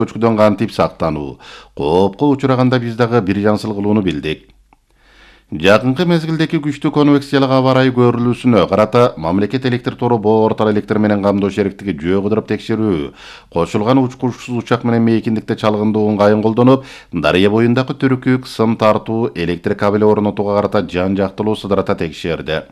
көчкүдөн кантип сактануу, коопко учураганда биз дагы бир жаңсыл кылууну билдик. Жакынкы мезгилдеки күчтүү конвекциялык аба ырайы көрүлүүсүнө карата мамлекет электр тору Боо Ортал электр менен камдоо шериктиги жөө кыдырып текшерүү, кошулган учкучсуз учак менен мейкиндикте чалгындуу ыңгайын колдонуп, дарыя боюндагы түрүкүк, сым тартуу, электр кабели орнотууга карата жан жактылуу сыдырата текшерди.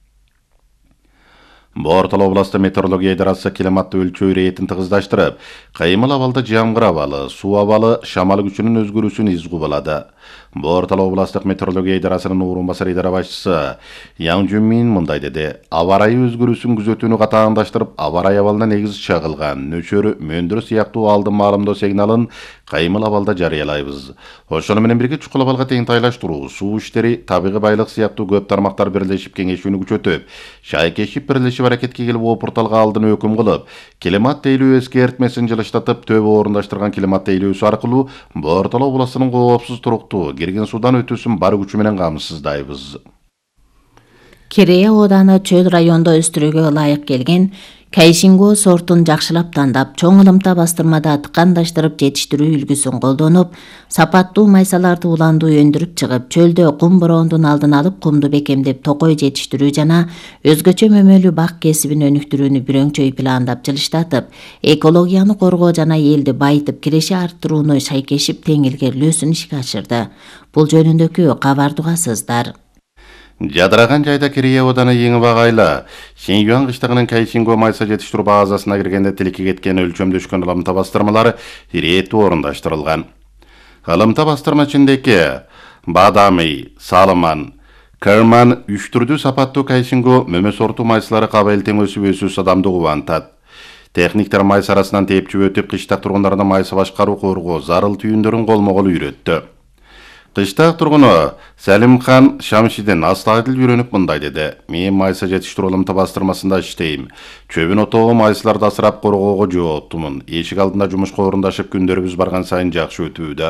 Боо Ортал областы метеорология идарасы климатты өлчөө иретин тыгыздаштырып, кайымыл абалда жамгыр абалы, суу абалы, шамал күчүнүн өзгөрүүсүн из кубалады. Боо Ортал областык метеорология идарасынын орун басар идара башчысы Яң Жүнмин мындай деди: аба ырайы өзгөрүүсүн күзөтүүнү катааңдаштырып, аба ырайы абалына негиз чагылган нөчөр, мөндүр сыяктуу алдын маалымдоо сигналын кайымыл абалда жарыялайбыз. Ошону менен бирге чукул абалга теңтайлаштыруу, суу иштери, табигый байлык сыяктуу көп тармактар бирлешип кеңешүүнү күчөтүп, шайкешип бирлешип аракетке келип Опурталга алдын өкүм кылып, климат тейлөө эскертмесин жылыштатып, төбө орундаштырган климат тейлөөсү аркылуу Боо Ортал областынын коопсуз туруктуу кирген судан өтүүсүн бар күчү менен камсыздайбыз. Керея ооданы чөл райондо өстүрүүгө ылайык келген Кайшинго сортун жакшылап тандап, чоң ылымта бастырмада тыкандаштырып жетиштирүү үлгүсүн колдонуп, сапаттуу майсаларды уландуу өндүрүп чыгып, чөлдө кум бороондун алдын алып, кумду бекемдеп токой жетиштирүү жана өзгөчө мөмөлүү бак кесибин өнүктүрүүнү бүрөңчөй пландап жылыштатып, экологияны коргоо жана элди байытып киреше арттырууну шайкешип тең илгерилөөсүн ишке ашырды. Бул жөнүндөгү кабарды угасыздар. Жадыраган жайда Керея ооданы эң багайлы Шинюан кыштыгынын Кайшинго майса жетиштирүү базасына киргенде тилекке кеткен өлчөмдөшкөн ылымта бастырмалары ирээттүү орундаштырылган. Ылымта бастырма ичиндеги Бадами, Салыман, Кырман үч түрдүү сапаттуу Кайшинго мөмө сорту майсалары кабыл тең өсүп адамды кубантат. Техниктер майса арасынан тепчип өтүп, кыштак тургундарды майса башкаруу коргоо зарыл түйүндөрүн колмо-кол үйрөттү. Кыштак тургуну Салимхан Шамшидин астайдыл үйрөнүп мындай деди: мен майса жетиштирүү ылымта бастырмасында иштейм. Чөбүн отоого майсаларды асырап коргоого жооптумун. Эшик алдында жумушка орундашып күндөрүбүз барган сайын жакшы өтүүдө.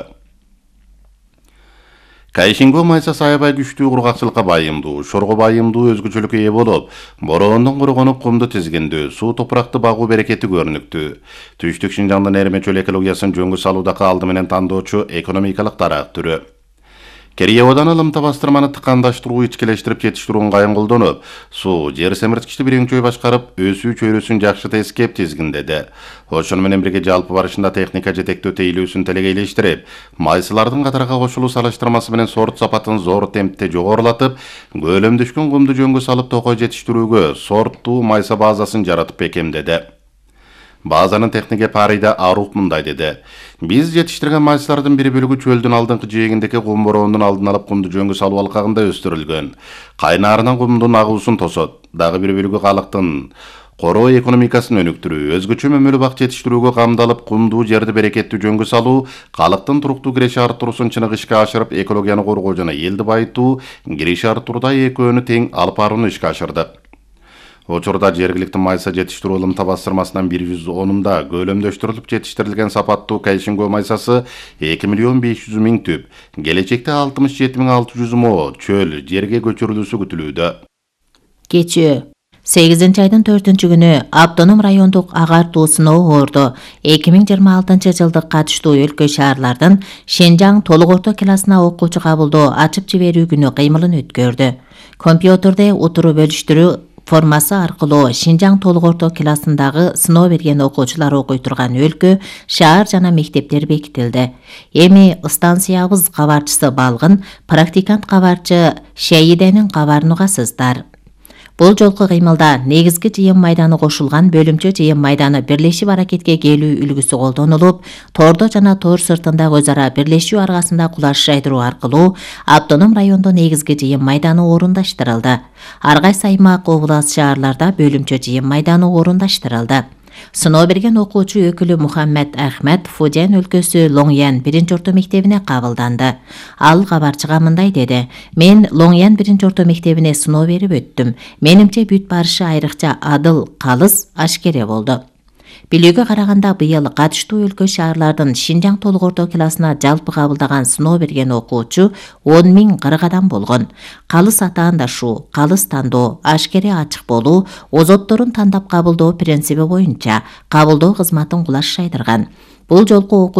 Кайшинго майсасы аябай күчтүү кургакчылыкка байымдуу, шорго байымдуу өзгөчөлүккө ээ болуп, бороондун кургонуп кумду тизгиндүү, суу топуракты багуу берекети көрүнүктүү. Түштүк Шинжаңдын Эреме чөл экологиясын жөнгө салуудагы алды менен тандоочу экономикалык дарак түрү. Керея ооданы ылымта бастырманы тыкандаштыруу, ичкелештирип жетиштирүү ыңгайын колдонуп, суу жер семирткичти бүрөңчөй башкарып, өсүү чөйрөсүн жакшы тескеп тизгиндеди. Ошону менен бирге жалпы барышында техника жетектөө тейлөөсүн телегейлештирип, майсалардын катарга кошулуу салыштырмасы менен сорт сапатын зор темпте жогорулатып, көлөмдөшкөн кумду жөнгө салып токой жетиштирүүгө сорттуу майса базасын жаратып бекемдеди. Базанын технике Парида Арух мындай деди: биз жетиштирген майсалардын бир бөлүгү чөлдүн алдыңкы жээгиндеги кум бороондун алдын алып кумду жөнгө салуу алкагында өстүрүлгөн. Кайнаарынан кумдун агуусун тосот. Дагы бир бөлүгү калыктын короо экономикасын өнүктүрүү, өзгөчө мөмөлүү бак жетиштирүүгө камдалып, кумдуу жерди берекеттүү жөнгө салуу, калыктын туруктуу киреше арттыруусун чыныгы ишке ашырып, экологияны коргоо жана элди байытуу, киреше арттырууда экөөнү тең алып барууну ишке ашырдык. Учурда жергиликтүү майса жетиштирүү ылымта бастырмасынан 110-да көлөмдөштүрүлүп жетиштирилген сапаттуу Кайшинго майсасы 2.500.000 түп, келечекте 67.600 мо чөл жерге көчүрүлүүсү күтүлүүдө. Кечөө 8-айдын 4-күнү автоном райондук агартуу сыноо орду 2026-жылдык катыштуу өлкө шаарлардын Шинжаң толук орто классына окуучу кабылдоо ачып жиберүү күнү кыймылын өткөрдү. Компьютерде утуру бөлүштүрүү формасы аркылуу Шинжаң толук орто классындагы сыноо берген окуучулар окуй турган өлкө, шаар жана мектептер бекитилди. Эми станциябыз кабарчысы Балгын, практикант кабарчы Шейиденин кабарын угасыздар. Бул жолку кыймылда негизги жыйын майданы кошулган бөлүмчө жыйын майданы бирлешип аракетке келүү үлгүсү колдонулуп, тордо жана тор сыртындагы өз ара бирлешүү аркасында кулаш жайдыруу аркылуу автоном райондо негизги жыйын майданы орундаштырылды. Ар кайсы аймак, област, шаарларда бөлүмчө жыйын майданы орундаштырылды. Сыноо берген окуучу өкүлү Мухаммед Ахмед Фуден өлкөсү Лоңьян 1-орто мектебине кабылданды. Ал кабарчыга мындай деди: мен Лоңьян 1-орто мектебине сыноо берип өттүм. Менимче бүт барышы айрыкча адыл, калыс, ашкере болду. Билүүгө караганда быйыл катыштуу өлкө шаарлардын Шинжаң толук орто классына жалпы кабылдаган сыноо берген окуучу 10.040 адам болгон. Калыс атаандашуу, калыс тандоо, ашкере ачык болуу, озотторун тандап кабылдоо принциби боюнча кабылдоо кызматын кулаш жайдырган. Бул жолку